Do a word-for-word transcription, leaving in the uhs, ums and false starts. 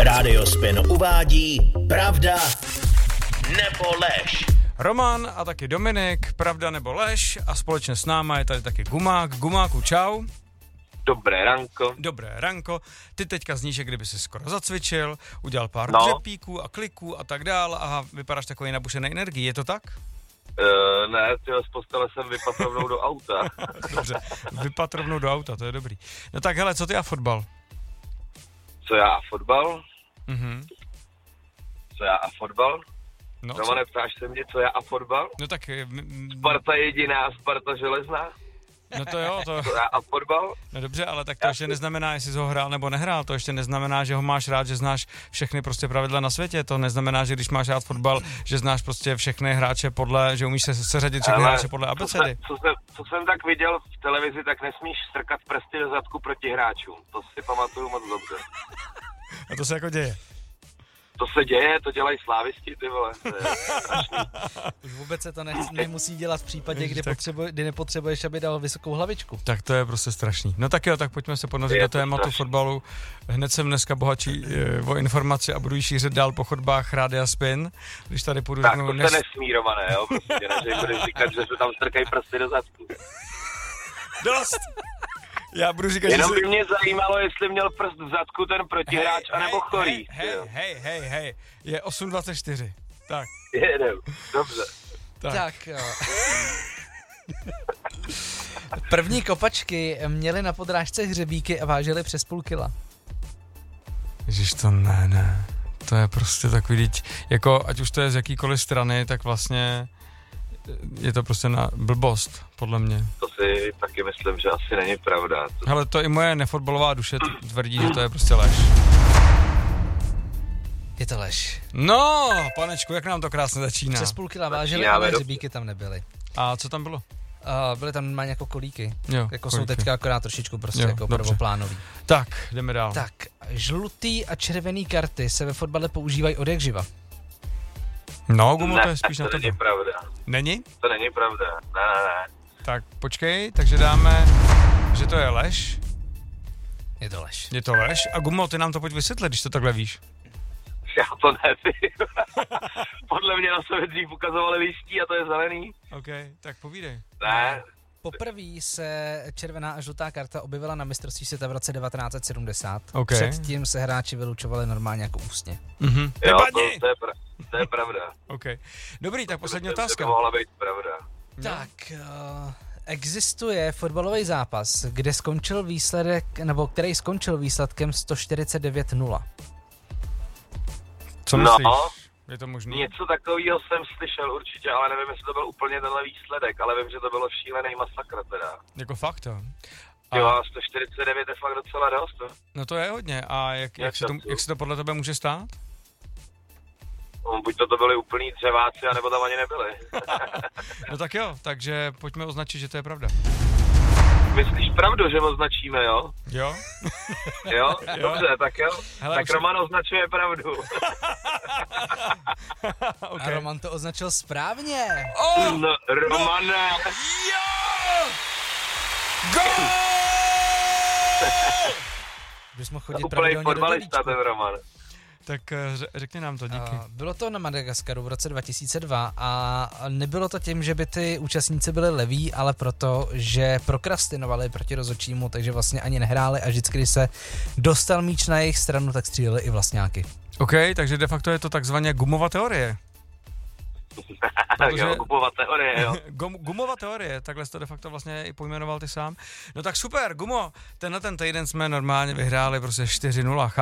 Rádio Spin uvádí Pravda nebo lež. Roman a taky Dominik, Pravda nebo lež, a společně s náma je tady taky Gumák. Gumáku, čau. Dobré ranko. Dobré ranko. Ty teďka zníš, že kdyby si skoro zacvičil, udělal pár no. dřepíků a kliků a tak dál a vypadáš takový nabušený energií, je to tak? Uh, ne, tyhle, z postele jsem vypadl rovnou do auta. Dobře, vypadl rovnou do auta, to je dobrý. No tak hele, co ty a fotbal? Co já a fotbal? Mhm. Co já a fotbal? No, Romane, ptáš se mě, co já a fotbal? No tak... M- Sparta jediná, Sparta železná? No to jo, to... Co já a fotbal? No dobře, ale tak to ještě neznamená, jestli jsi ho hrál nebo nehrál, to ještě neznamená, že ho máš rád, že znáš všechny prostě pravidla na světě, to neznamená, že když máš rád fotbal, že znáš prostě všechny hráče podle, že umíš se seřadit všechny ale hráče podle abecedy. Co, co, jsem, co jsem tak viděl v televizi, tak nesmíš strkat prsty do zadku proti hráčům, to si pamatuju moc dobře. A to se jako děje. To se děje, to dělají slávisti, ty vole, to je strašný. Už vůbec se to ne, nemusí dělat v případě, kdy, tak... potřebuje, kdy nepotřebuješ, aby dal vysokou hlavičku. Tak to je prostě strašný. No tak jo, tak pojďme se ponořit do tématu strašný. Fotbalu. Hned jsem dneska bohatší e, o informaci a budu ji šířit dál po chodbách Rádia Spin. Když tady půjdu... Tak řeknu, to se nes... nesmí, Romane, jo, prostě, ne, že budeš říkat, že se tam strkají prsty do zadku. Dost! Já budu říkat, jenom že by se... mě zajímalo, jestli měl prst v zadku ten protihráč, hej, anebo chorý. Hej, hej, hej, hej, hej, je osm dvacet čtyři. Tak. Jedem, dobře. Tak, tak jo. První kopačky měly na podrážce hřebíky a vážily přes půl kila. Ježiš, to ne, ne. To je prostě takový, jako ať už to je z jakýkoliv strany, tak vlastně je to prostě na blbost, podle mě. To si taky myslím, že asi není pravda. To... Hele, to i moje nefotbalová duše tvrdí, že to je prostě lež. Je to lež. No, panečku, jak nám to krásně začíná. Přes půl kila vážily, ale hřebíky tam nebyly. A co tam bylo? Uh, byly tam normálně jako kolíky. Jo, jako kolíky. jsou teďka akorát trošičku prostě jo, jako dobře. prvoplánový. Tak, jdeme dál. Tak, žlutý a červený karty se ve fotbale používají od jak živa. No, Gumo, ne, to je spíš to na to. není pravda. Není? To není pravda, ne, ne, ne. Tak počkej, takže dáme, že to je lež. Je to lež. Je to lež. A Gumo, ty nám to pojď vysvětlit, když to takhle víš. Já to nevím. Podle mě na sebe dřív ukazovali lístí a to je zelený. OK, tak povídej. Ne. Poprvé se červená a žlutá karta objevila na mistrovství světa v roce devatenáct set sedmdesát. Okay. Předtím se hráči vylučovali normálně jako ústně. Mhm. Jo, to, to, je pra, to je pravda. OK. Dobrý, tak poslední Myslím, otázka. To mohla být pravda. No. Tak, uh, existuje fotbalový zápas, kde skončil výsledek, nebo který skončil výsledkem sto čtyřicet devět nula. Co myslíš? No, je to možný? Něco takového jsem slyšel určitě, ale nevím, jestli to byl úplně tenhle výsledek, ale vím, že to bylo šílený masakr teda. Jako fakt, jo. A... Jo, sto čtyřicet devět je fakt docela dost. No to je hodně. A jak, jak, se to, jak se to podle tebe může stát? No, buď to, to byli úplný dřeváci, anebo tam ani nebyli. No tak jo, takže pojďme označit, že to je pravda. Myslíš pravdu, že označíme, jo? Jo. Jo? Dobře, tak jo. Hele, tak už... Roman označuje pravdu. Okay. A Roman to označil správně. Oh, no, Romane. No. Jo! Gól! Bychom chodit pravidelně do fotbalista ten Roman. Tak řekni nám to, díky. Uh, bylo to na Madagaskaru v roce dva tisíce dva a nebylo to tím, že by ty účastníci byli leví, ale proto, že prokrastinovali proti rozhodčímu, takže vlastně ani nehráli a vždycky, když se dostal míč na jejich stranu, tak stříleli i vlastňáky. OK, takže de facto je to takzvaně gumová teorie. Protože... jo, gumová teorie, jo. Gumová teorie, takhle jsi to de facto vlastně i pojmenoval ty sám. No tak super, Gumo, tenhle ten týden jsme normálně vyhráli prostě čtyři nula.